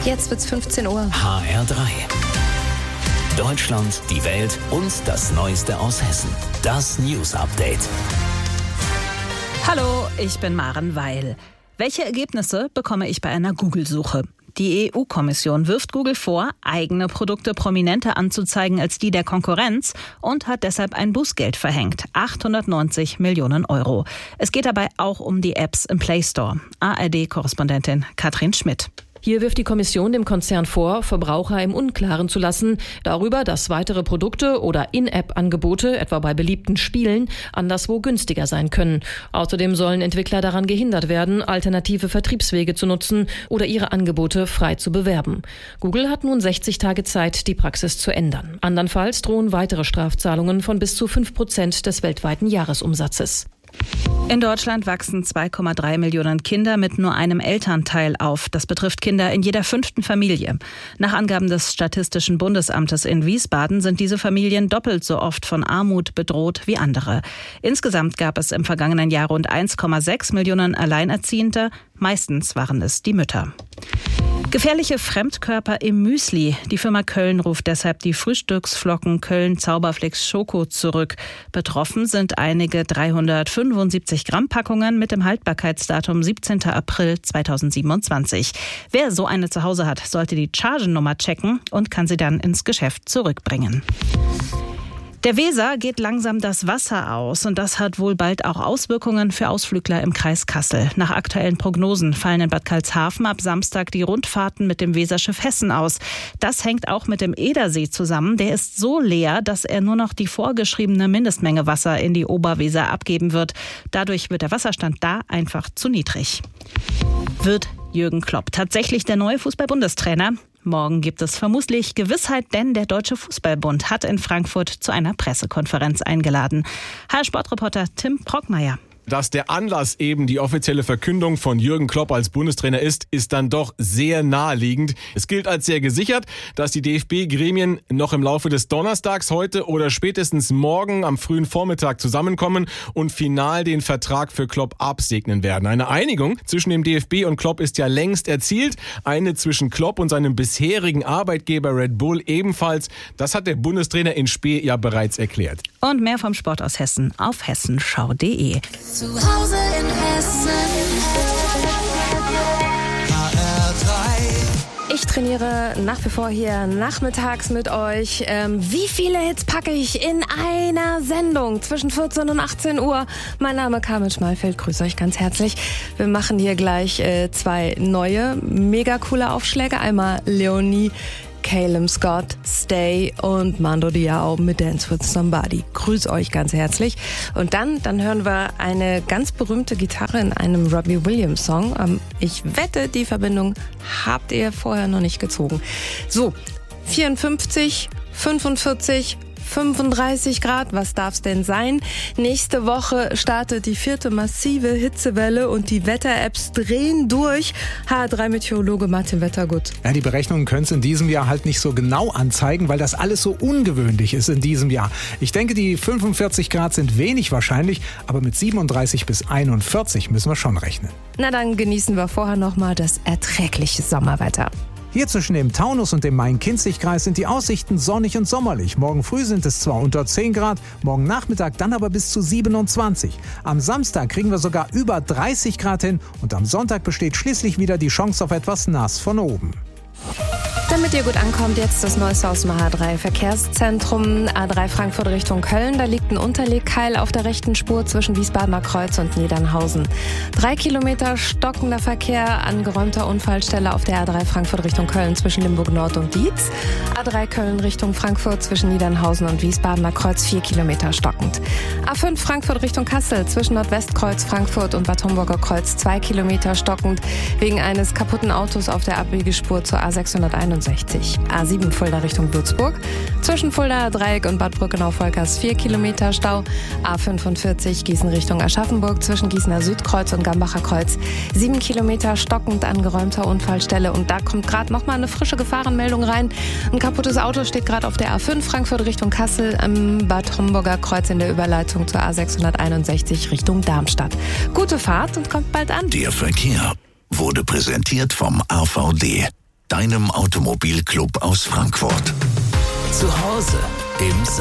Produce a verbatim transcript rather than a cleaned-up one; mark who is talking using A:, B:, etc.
A: Jetzt wird's fünfzehn Uhr.
B: H R drei. Deutschland, die Welt und das Neueste aus Hessen. Das News Update.
C: Hallo, ich bin Maren Weil. Welche Ergebnisse bekomme ich bei einer Google-Suche? Die E U-Kommission wirft Google vor, eigene Produkte prominenter anzuzeigen als die der Konkurrenz und hat deshalb ein Bußgeld verhängt. achthundertneunzig Millionen Euro. Es geht dabei auch um die Apps im Play Store. A R D-Korrespondentin Katrin Schmidt.
D: Hier wirft die Kommission dem Konzern vor, Verbraucher im Unklaren zu lassen darüber, dass weitere Produkte oder In-App-Angebote, etwa bei beliebten Spielen, anderswo günstiger sein können. Außerdem sollen Entwickler daran gehindert werden, alternative Vertriebswege zu nutzen oder ihre Angebote frei zu bewerben. Google hat nun sechzig Tage Zeit, die Praxis zu ändern. Andernfalls drohen weitere Strafzahlungen von bis zu fünf Prozent des weltweiten Jahresumsatzes.
C: In Deutschland wachsen zwei Komma drei Millionen Kinder mit nur einem Elternteil auf. Das betrifft Kinder in jeder fünften Familie. Nach Angaben des Statistischen Bundesamtes in Wiesbaden sind diese Familien doppelt so oft von Armut bedroht wie andere. Insgesamt gab es im vergangenen Jahr rund eins Komma sechs Millionen Alleinerziehende. Meistens waren es die Mütter. Gefährliche Fremdkörper im Müsli. Die Firma Köln ruft deshalb die Frühstücksflocken Köln Zauberflix Schoko zurück. Betroffen sind einige dreihundertfünfundsiebzig Gramm Packungen mit dem Haltbarkeitsdatum siebzehnten April zweitausendsiebenundzwanzig. Wer so eine zu Hause hat, sollte die Chargennummer checken und kann sie dann ins Geschäft zurückbringen. Der Weser geht langsam das Wasser aus und das hat wohl bald auch Auswirkungen für Ausflügler im Kreis Kassel. Nach aktuellen Prognosen fallen in Bad Karlshafen ab Samstag die Rundfahrten mit dem Weserschiff Hessen aus. Das hängt auch mit dem Edersee zusammen. Der ist so leer, dass er nur noch die vorgeschriebene Mindestmenge Wasser in die Oberweser abgeben wird. Dadurch wird der Wasserstand da einfach zu niedrig. Wird Jürgen Klopp tatsächlich der neue Fußball-Bundestrainer? Morgen gibt es vermutlich Gewissheit, denn der Deutsche Fußballbund hat in Frankfurt zu einer Pressekonferenz eingeladen. H R-Sportreporter Tim Brockmeier.
E: Dass der Anlass eben die offizielle Verkündung von Jürgen Klopp als Bundestrainer ist, ist dann doch sehr naheliegend. Es gilt als sehr gesichert, dass die D F B-Gremien noch im Laufe des Donnerstags heute oder spätestens morgen am frühen Vormittag zusammenkommen und final den Vertrag für Klopp absegnen werden. Eine Einigung zwischen dem D F B und Klopp ist ja längst erzielt. Eine zwischen Klopp und seinem bisherigen Arbeitgeber Red Bull ebenfalls. Das hat der Bundestrainer in Spee ja bereits erklärt.
C: Und mehr vom Sport aus Hessen auf hessenschau punkt de.
F: Zu Hause in Hessen. H R drei.
A: Ich trainiere nach wie vor hier nachmittags mit euch. Ähm, wie viele Hits packe ich in einer Sendung zwischen vierzehn und achtzehn Uhr? Mein Name ist Carmen Schmalfeld, grüße euch ganz herzlich. Wir machen hier gleich äh, zwei neue, mega coole Aufschläge. Einmal Leonie Calum Scott, Stay und Mando Diao mit Dance with Somebody. Grüß euch ganz herzlich. Und dann, dann hören wir eine ganz berühmte Gitarre in einem Robbie Williams Song. Ähm, ich wette, die Verbindung habt ihr vorher noch nicht gezogen. So, vierundfünfzig, fünfundvierzig, fünfunddreißig Grad, was darf's denn sein? Nächste Woche startet die vierte massive Hitzewelle und die Wetter-Apps drehen durch. H R drei Meteorologe Martin Wettergut.
G: Ja, die Berechnungen können es in diesem Jahr halt nicht so genau anzeigen, weil das alles so ungewöhnlich ist in diesem Jahr. Ich denke, die fünfundvierzig Grad sind wenig wahrscheinlich, aber mit siebenunddreißig bis einundvierzig müssen wir schon rechnen.
A: Na, dann genießen wir vorher nochmal das erträgliche Sommerwetter.
G: Hier zwischen dem Taunus und dem Main-Kinzig-Kreis sind die Aussichten sonnig und sommerlich. Morgen früh sind es zwar unter zehn Grad, morgen Nachmittag dann aber bis zu siebenundzwanzig. Am Samstag kriegen wir sogar über dreißig Grad hin und am Sonntag besteht schließlich wieder die Chance auf etwas nass von oben.
A: Damit ihr gut ankommt, jetzt das Neueste aus dem H drei Verkehrszentrum. A drei Frankfurt Richtung Köln, da liegt ein Unterlegkeil auf der rechten Spur zwischen Wiesbadener Kreuz und Niedernhausen. Drei Kilometer stockender Verkehr an geräumter Unfallstelle auf der A drei Frankfurt Richtung Köln zwischen Limburg Nord und Dietz. A drei Köln Richtung Frankfurt zwischen Niedernhausen und Wiesbadener Kreuz vier Kilometer stockend. A fünf Frankfurt Richtung Kassel zwischen Nordwestkreuz Frankfurt und Bad Homburger Kreuz zwei Kilometer stockend wegen eines kaputten Autos auf der Abbiegespur zur A sechshunderteinundsechzig. A sieben Fulda Richtung Würzburg. Zwischen Fuldaer Dreieck und Bad Brückenau-Volkers vier Kilometer Stau. A fünfundvierzig Gießen Richtung Aschaffenburg zwischen Gießener Südkreuz und Gambacher Kreuz. sieben Kilometer stockend an geräumter Unfallstelle. Und da kommt gerade nochmal eine frische Gefahrenmeldung rein. Ein kaputtes Auto steht gerade auf der A fünf Frankfurt Richtung Kassel am Bad Homburger Kreuz in der Überleitung zur A sechshunderteinundsechzig Richtung Darmstadt. Gute Fahrt und kommt bald an.
B: Der Verkehr wurde präsentiert vom A V D.
H: deinem Automobilclub aus Frankfurt.
B: Zu Hause im